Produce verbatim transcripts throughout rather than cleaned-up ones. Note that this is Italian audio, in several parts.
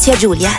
zia Giulia.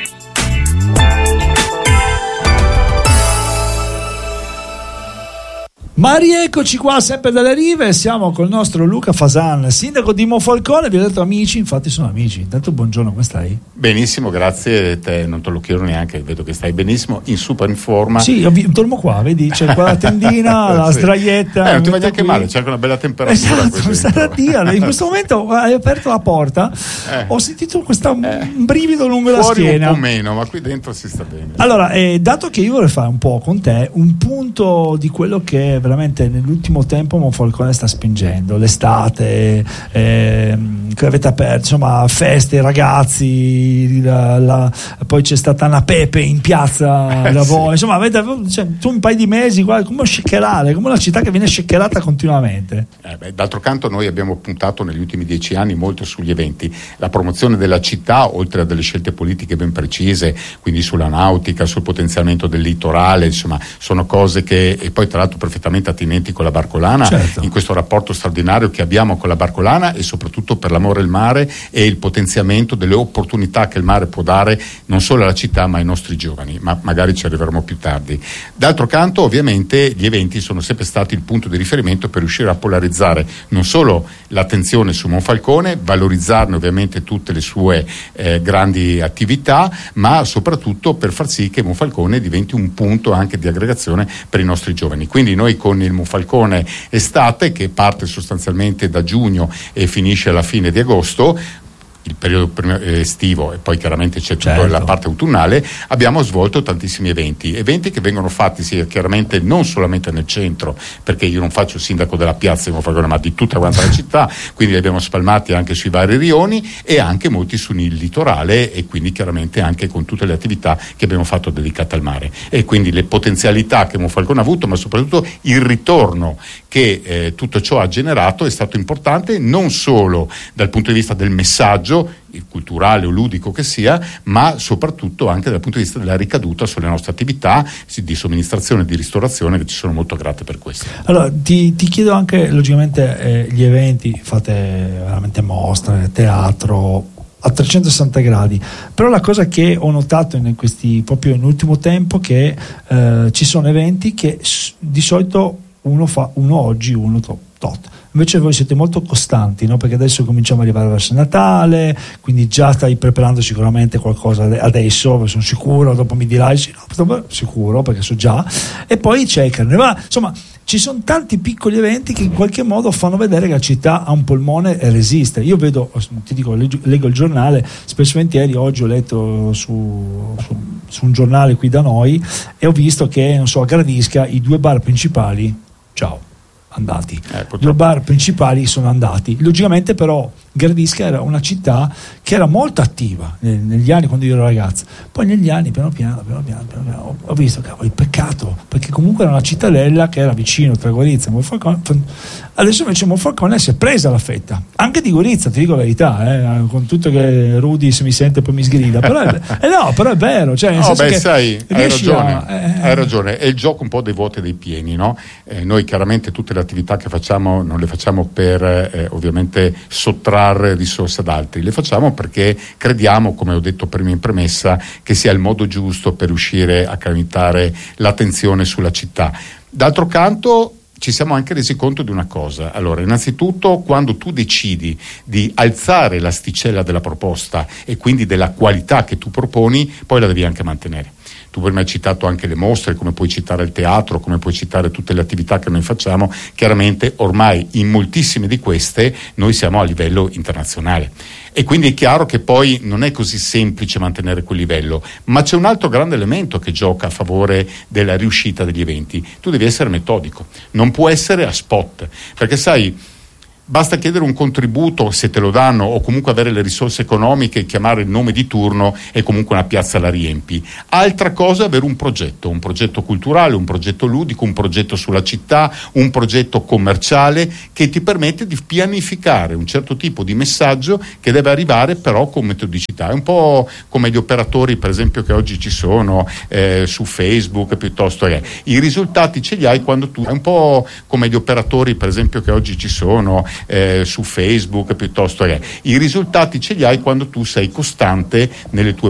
Ma rieccoci qua sempre dalle rive, siamo col nostro Luca Fasan, sindaco di Monfalcone. Vi ho detto amici, infatti sono amici. Intanto buongiorno, come stai? Benissimo, grazie, te non te lo chiedo neanche, vedo che stai benissimo, in super in forma. Sì, io vi, torno qua, vedi, c'è qua la tendina, la sì. sdraietta. Eh, non ti vai neanche qui. male, c'è anche una bella temperatura. Esatto, stare a Dio. In questo momento hai aperto la porta, eh. ho sentito questo eh. brivido lungo Fuori la schiena. Un po' meno, ma qui dentro si sta bene. Allora, eh, dato che io vorrei fare un po' con te un punto di quello che veramente nell'ultimo tempo Monfalcone sta spingendo, l'estate, eh, che avete aperto, insomma, feste, ragazzi, la, la, poi c'è stata una Pepe in piazza eh, da sì. voi, insomma, avete, cioè, tu un paio di mesi, guarda, come shakerare, come una città che viene shakerata continuamente. Eh beh, d'altro canto noi abbiamo puntato negli ultimi dieci anni molto sugli eventi, la promozione della città, oltre a delle scelte politiche ben precise, quindi sulla nautica, sul potenziamento del litorale, insomma, sono cose che, e poi tra l'altro perfettamente attinenti con la Barcolana, certo. In questo rapporto straordinario che abbiamo con la Barcolana, e soprattutto per l'amore al mare e il potenziamento delle opportunità che il mare può dare non solo alla città ma ai nostri giovani, ma magari ci arriveremo più tardi. D'altro canto ovviamente gli eventi sono sempre stati il punto di riferimento per riuscire a polarizzare non solo l'attenzione su Monfalcone, valorizzarne ovviamente tutte le sue eh, grandi attività, ma soprattutto per far sì che Monfalcone diventi un punto anche di aggregazione per i nostri giovani. Quindi noi con il Monfalcone estate, che parte sostanzialmente da giugno e finisce alla fine di agosto, il periodo estivo, e poi chiaramente c'è tutta certo. la parte autunnale, abbiamo svolto tantissimi eventi eventi che vengono fatti sì, chiaramente non solamente nel centro, perché io non faccio il sindaco della piazza di Monfalcone, ma di tutta quanta la città, quindi li abbiamo spalmati anche sui vari rioni e anche molti sul litorale, e quindi chiaramente anche con tutte le attività che abbiamo fatto dedicate al mare, e quindi le potenzialità che Monfalcone ha avuto, ma soprattutto il ritorno che eh, tutto ciò ha generato è stato importante, non solo dal punto di vista del messaggio il culturale o ludico che sia, ma soprattutto anche dal punto di vista della ricaduta sulle nostre attività di somministrazione e di ristorazione, che ci sono molto grate per questo. Allora ti, ti chiedo anche logicamente eh, gli eventi, fate veramente mostre, teatro a trecentosessanta gradi, però la cosa che ho notato in questi proprio nell'ultimo tempo che eh, ci sono eventi che s- di solito uno fa uno oggi, uno tot, tot. Invece voi siete molto costanti, no? Perché adesso cominciamo ad arrivare verso Natale, quindi già stai preparando sicuramente qualcosa adesso, sono sicuro, dopo mi dirai sì, no, sicuro perché so già, e poi c'è il Carnevale, insomma ci sono tanti piccoli eventi che in qualche modo fanno vedere che la città ha un polmone e resiste. Io vedo, ti dico, leggo il giornale, spesso e volentieri, oggi ho letto su, su, su un giornale qui da noi e ho visto che, non so, a Gradisca i due bar principali, ciao, andati, eh, due bar principali sono andati. Logicamente però Gradisca era una città che era molto attiva negli anni quando io ero ragazzo, poi negli anni piano piano, piano, piano, piano, piano ho, ho visto cavolo, il peccato, perché comunque era una cittadella che era vicino tra Gorizia e Monfalcone. Adesso invece Monfalcone si è presa la fetta anche di Gorizia, ti dico la verità, eh, con tutto che Rudy se mi sente poi mi sgrida, però è, eh no, però è vero, cioè, nel no, senso beh, che sai, hai ragione, a, eh, hai ragione, è il gioco un po' dei voti e dei pieni, no? Eh, noi chiaramente tutte le attività che facciamo non le facciamo per eh, ovviamente sottrarre risorse ad altri, le facciamo perché crediamo, come ho detto prima in premessa, che sia il modo giusto per riuscire a calmare l'attenzione sulla città. D'altro canto ci siamo anche resi conto di una cosa. Allora, innanzitutto, quando tu decidi di alzare l'asticella della proposta e quindi della qualità che tu proponi, poi la devi anche mantenere. Tu prima hai citato anche le mostre, come puoi citare il teatro, come puoi citare tutte le attività che noi facciamo. Chiaramente ormai in moltissime di queste noi siamo a livello internazionale, e quindi è chiaro che poi non è così semplice mantenere quel livello, ma c'è un altro grande elemento che gioca a favore della riuscita degli eventi. Tu devi essere metodico, non può essere a spot, perché sai, basta chiedere un contributo se te lo danno, o comunque avere le risorse economiche, chiamare il nome di turno e comunque una piazza la riempi. Altra cosa è avere un progetto, un progetto culturale, un progetto ludico, un progetto sulla città, un progetto commerciale che ti permette di pianificare un certo tipo di messaggio che deve arrivare però con metodicità. È un po' come gli operatori per esempio che oggi ci sono eh, su Facebook, piuttosto che i risultati ce li hai quando tu, è un po' come gli operatori per esempio che oggi ci sono eh, su Facebook, piuttosto che i risultati ce li hai quando tu sei costante nelle tue